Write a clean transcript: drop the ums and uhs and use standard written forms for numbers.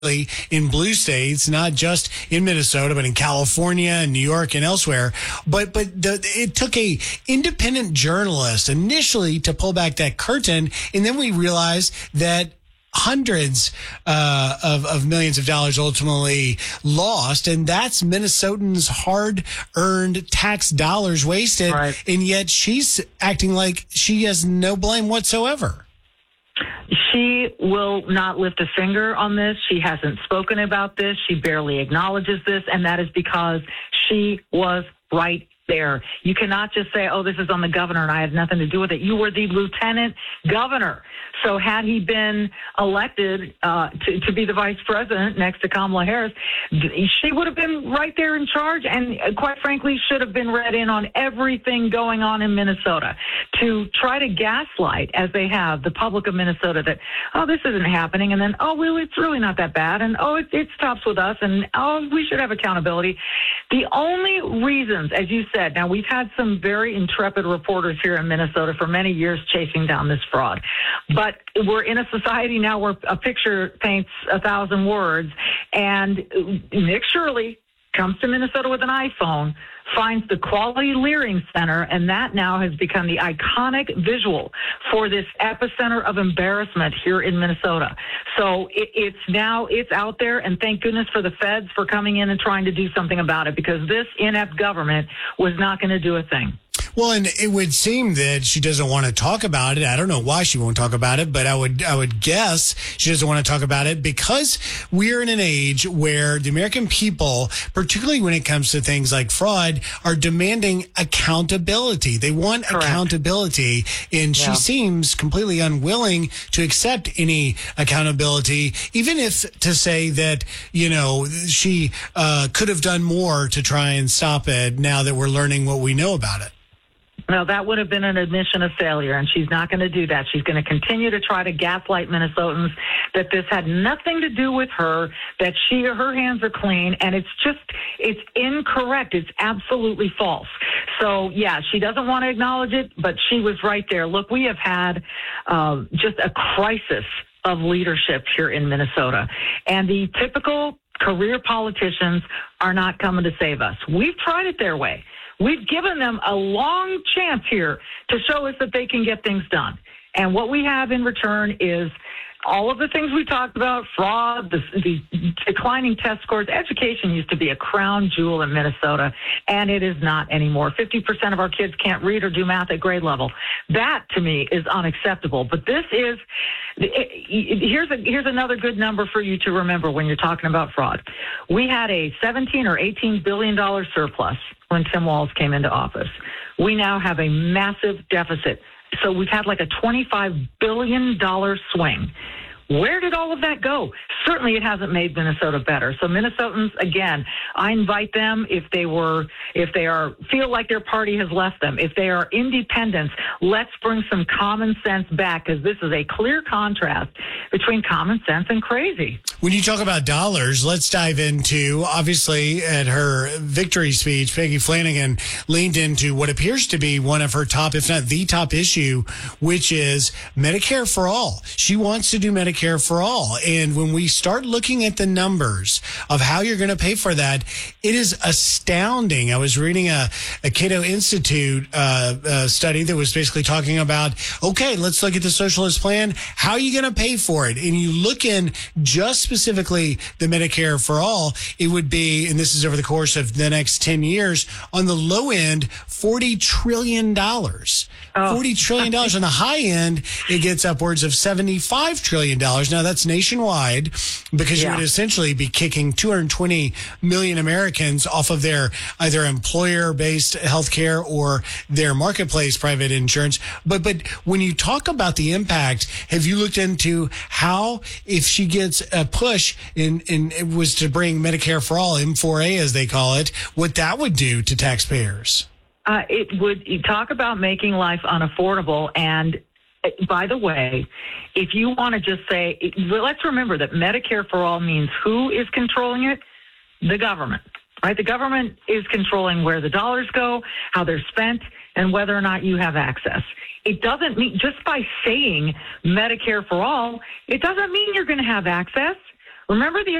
in blue states, not just in Minnesota, but in California and New York and elsewhere. But it took a independent journalist initially to pull back that curtain, and then we realized that hundreds of millions of dollars ultimately lost, and that's Minnesotans' hard-earned tax dollars wasted, right. And yet she's acting like she has no blame whatsoever. She will not lift a finger on this. She hasn't spoken about this. She barely acknowledges this, and that is because she was right there. You cannot just say, oh, this is on the governor and I have nothing to do with it. You were the lieutenant governor. So had he been elected to be the vice president next to Kamala Harris, she would have been right there in charge and, quite frankly, should have been read in on everything going on in Minnesota. To try to gaslight, as they have, the public of Minnesota that, oh, this isn't happening, and then, oh, well, it's really not that bad, and, oh, it stops with us, and, oh, we should have accountability. The only reasons, as you said, now we've had some very intrepid reporters here in Minnesota for many years chasing down this fraud, but we're in a society now where a picture paints 1,000 words, and Nick Shirley comes to Minnesota with an iPhone, finds the Quality Leering Center, and that now has become the iconic visual for this epicenter of embarrassment here in Minnesota. So it's out there, and thank goodness for the feds for coming in and trying to do something about it, because this inept government was not going to do a thing. Well, and it would seem that she doesn't want to talk about it. I don't know why she won't talk about it, but I would guess she doesn't want to talk about it because we're in an age where the American people, particularly when it comes to things like fraud, are demanding accountability. They want Correct. Accountability, and she seems completely unwilling to accept any accountability, even if to say that, she could have done more to try and stop it now that we're learning what we know about it. No, that would have been an admission of failure, and she's not going to do that. She's going to continue to try to gaslight Minnesotans that this had nothing to do with her, that her hands are clean, and it's incorrect. It's absolutely false. So, yeah, she doesn't want to acknowledge it, but she was right there. Look, we have had just a crisis of leadership here in Minnesota, and the typical career politicians are not coming to save us. We've tried it their way. We've given them a long chance here to show us that they can get things done. And what we have in return is all of the things we talked about, fraud, the declining test scores. Education used to be a crown jewel in Minnesota, and it is not anymore. 50% of our kids can't read or do math at grade level. That, to me, is unacceptable. But here's another good number for you to remember when you're talking about fraud. We had a $17 or $18 billion surplus when Tim Walz came into office. We now have a massive deficit. So we've had like a $25 billion swing. Where did all of that go? Certainly it hasn't made Minnesota better. So Minnesotans, again, I invite them if they feel like their party has left them, if they are independents, let's bring some common sense back, because this is a clear contrast between common sense and crazy. When you talk about dollars, let's dive into, obviously, at her victory speech, Peggy Flanagan leaned into what appears to be one of her top, if not the top issue, which is Medicare for all. She wants to do Medicare for all. And when we start looking at the numbers of how you're going to pay for that, it is astounding. I was reading a Cato Institute study that was basically talking about, okay, let's look at the socialist plan. How are you going to pay for it? And you look in just specifically the Medicare for all, it would be, and this is over the course of the next 10 years, on the low end, $40 trillion. $40 trillion. On the high end, it gets upwards of $75 trillion. Now, that's nationwide, because you would essentially be kicking 220 million Americans off of their either employer-based health care or their marketplace private insurance. But when you talk about the impact, have you looked into how, if she gets a push in it was to bring Medicare for all, M4A as they call it, what that would do to taxpayers? It would. You talk about making life unaffordable. And by the way, if you want to just say, let's remember that Medicare for all means who is controlling it? The government, right? The government is controlling where the dollars go, how they're spent, and whether or not you have access. It doesn't mean, just by saying Medicare for all, it doesn't mean you're going to have access. Remember the